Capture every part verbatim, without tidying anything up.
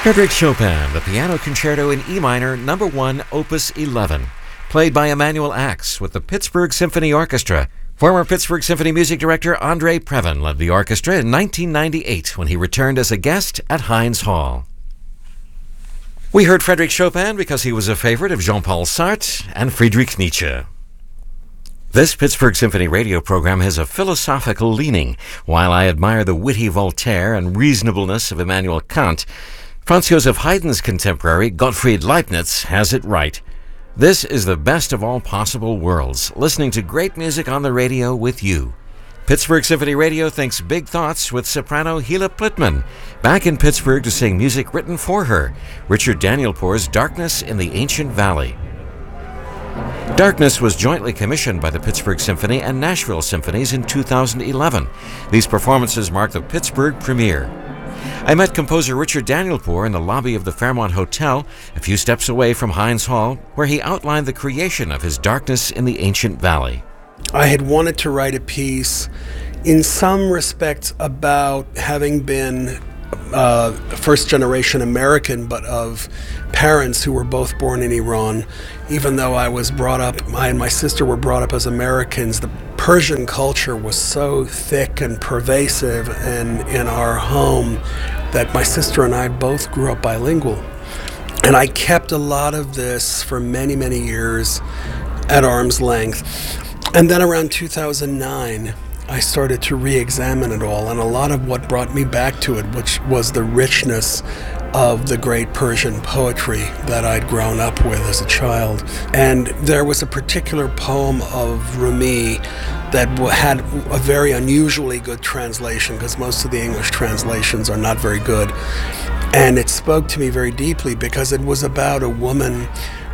Frédéric Chopin, the Piano Concerto in E minor, number one, opus eleven, played by Emanuel Ax with the Pittsburgh Symphony Orchestra. Former Pittsburgh Symphony music director Andre Previn led the orchestra in nineteen ninety-eight when he returned as a guest at Heinz Hall. We heard Frédéric Chopin because he was a favorite of Jean-Paul Sartre and Friedrich Nietzsche. This Pittsburgh Symphony radio program has a philosophical leaning. While I admire the witty Voltaire and reasonableness of Immanuel Kant, Franz Joseph Haydn's contemporary, Gottfried Leibniz, has it right. This is the best of all possible worlds, listening to great music on the radio with you. Pittsburgh Symphony Radio thinks big thoughts with soprano Hila Plittman, back in Pittsburgh to sing music written for her, Richard Danielpour's Darkness in the Ancient Valley. Darkness was jointly commissioned by the Pittsburgh Symphony and Nashville Symphonies in two thousand eleven. These performances mark the Pittsburgh premiere. I met composer Richard Danielpour in the lobby of the Fairmont Hotel, a few steps away from Heinz Hall, where he outlined the creation of his Darkness in the Ancient Valley. I had wanted to write a piece in some respects about having been uh, first-generation American, but of parents who were both born in Iran. Even though I was brought up, I and my sister were brought up as Americans, the Persian culture was so thick and pervasive in, in our home that my sister and I both grew up bilingual. And I kept a lot of this for many, many years at arm's length. And then around two thousand nine, I started to re-examine it all, and a lot of what brought me back to it, which was the richness of the great Persian poetry that I'd grown up with as a child. And there was a particular poem of Rumi that had a very unusually good translation, because most of the English translations are not very good. And it spoke to me very deeply because it was about a woman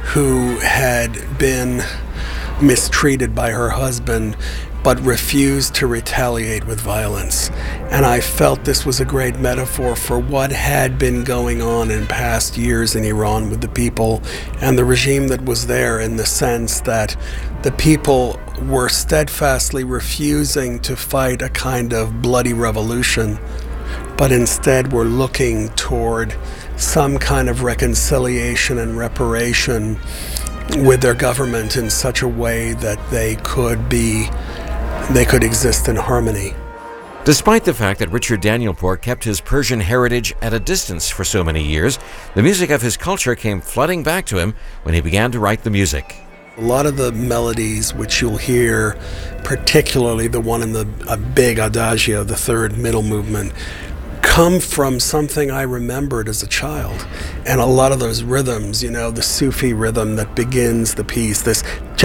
who had been mistreated by her husband but refused to retaliate with violence. And I felt this was a great metaphor for what had been going on in past years in Iran with the people and the regime that was there, in the sense that the people were steadfastly refusing to fight a kind of bloody revolution, but instead were looking toward some kind of reconciliation and reparation with their government in such a way that they could be they could exist in harmony. Despite the fact that Richard Danielpour kept his Persian heritage at a distance for so many years, the music of his culture came flooding back to him when he began to write the music. A lot of the melodies which you'll hear, particularly the one in the a big adagio, the third middle movement, come from something I remembered as a child. And a lot of those rhythms, you know, the Sufi rhythm that begins the piece, this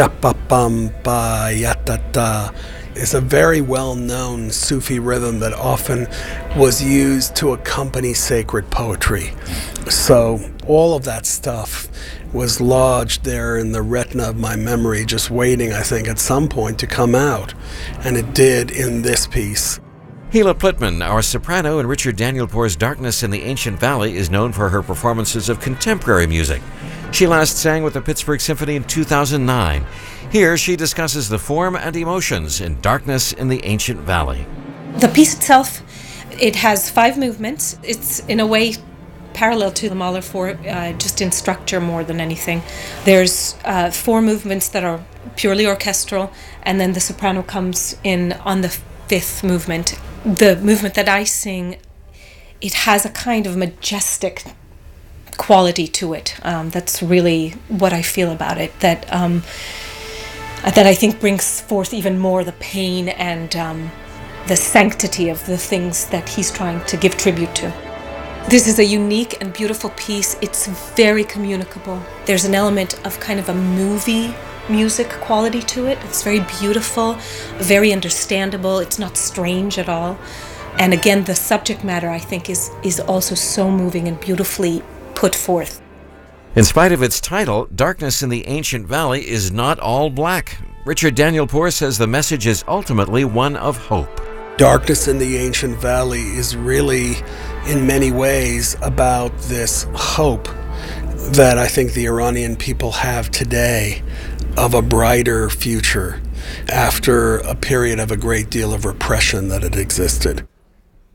cha-pa-pam-pa-ya-ta-ta, is a very well-known Sufi rhythm that often was used to accompany sacred poetry. So all of that stuff was lodged there in the retina of my memory, just waiting, I think, at some point to come out. And it did in this piece. Hila Plittman, our soprano in Richard Danielpour's Darkness in the Ancient Valley, is known for her performances of contemporary music. She last sang with the Pittsburgh Symphony in two thousand nine. Here she discusses the form and emotions in Darkness in the Ancient Valley. The piece itself, it has five movements. It's in a way parallel to the Mahler four, uh, just in structure more than anything. There's uh, four movements that are purely orchestral, and then the soprano comes in on the fifth movement. The movement that I sing, it has a kind of majestic quality to it. Um, that's really what I feel about it. That um, that I think brings forth even more the pain and um, the sanctity of the things that he's trying to give tribute to. This is a unique and beautiful piece. It's very communicable. There's an element of kind of a movie music quality to it. It's very beautiful, very understandable. It's not strange at all. And again, the subject matter, I think, is is also so moving and beautifully put forth. In spite of its title, Darkness in the Ancient Valley is not all black. Richard Danielpour says the message is ultimately one of hope. Darkness in the Ancient Valley is really, in many ways, about this hope that I think the Iranian people have today of a brighter future after a period of a great deal of repression that had existed.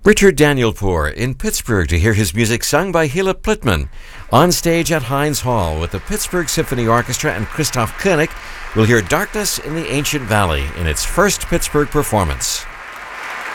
Richard Danielpour in Pittsburgh to hear his music sung by Hila Plitman. On stage at Heinz Hall with the Pittsburgh Symphony Orchestra and Christoph Koenig, we'll hear Darkness in the Ancient Valley in its first Pittsburgh performance.